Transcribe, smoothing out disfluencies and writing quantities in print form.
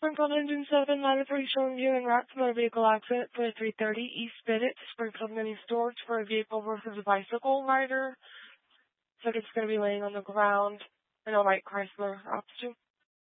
Springfield Engine 793 showing you en route to motor vehicle accident for 330 East Bennett to Springfield Mini Storage for a vehicle versus a bicycle rider. So it's going to be laying on the ground in a white Chrysler option.